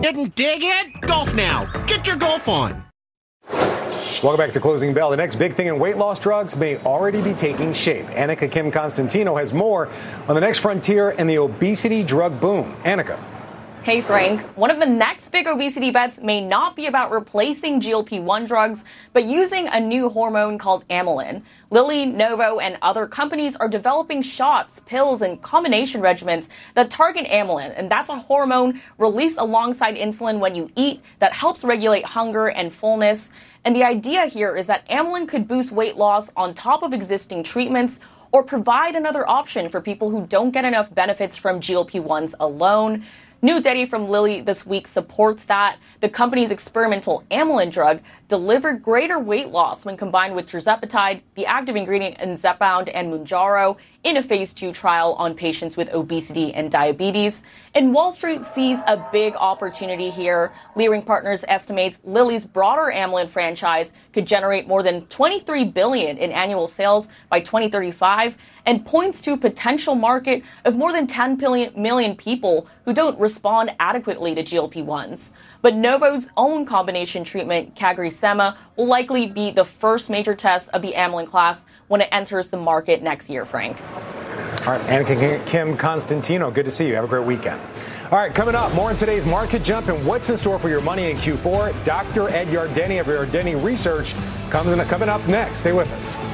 Didn't dig it? Golf now. Get your golf on. Welcome back to Closing Bell. The next big thing in weight loss drugs may already be taking shape. Annika Kim Constantino has more on the next frontier in the obesity drug boom. Annika. Hey, Frank. One of the next big obesity bets may not be about replacing GLP-1 drugs, but using a new hormone called amylin. Lilly, Novo, and other companies are developing shots, pills, and combination regimens that target amylin, and that's a hormone released alongside insulin when you eat that helps regulate hunger and fullness. And the idea here is that amylin could boost weight loss on top of existing treatments or provide another option for people who don't get enough benefits from GLP-1s alone. New data from Lilly this week supports that. The company's experimental amylin drug delivered greater weight loss when combined with tirzepatide, the active ingredient in Zepbound and Mounjaro, in a phase 2 trial on patients with obesity and diabetes. And Wall Street sees a big opportunity here. Leerink Partners estimates Lilly's broader amylin franchise could generate more than $23 billion in annual sales by 2035 and points to a potential market of more than 10 million people who don't respond adequately to GLP-1s. But Novo's own combination treatment, CagriSema, will likely be the first major test of the amylin class when it enters the market next year, Frank. All right, Annika Kim Constantino, good to see you. Have a great weekend. All right, coming up, more in today's market jump and what's in store for your money in Q4. Dr. Ed Yardeni of Yardeni Research coming up next. Stay with us.